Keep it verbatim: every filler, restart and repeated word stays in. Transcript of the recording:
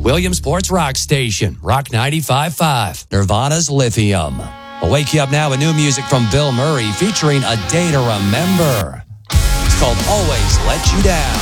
Williamsport's rock station, Rock ninety-five point five, Nirvana's Lithium. We'll wake you up now with new music from Bill Murray featuring A Day to Remember. It's called Always Let You Down.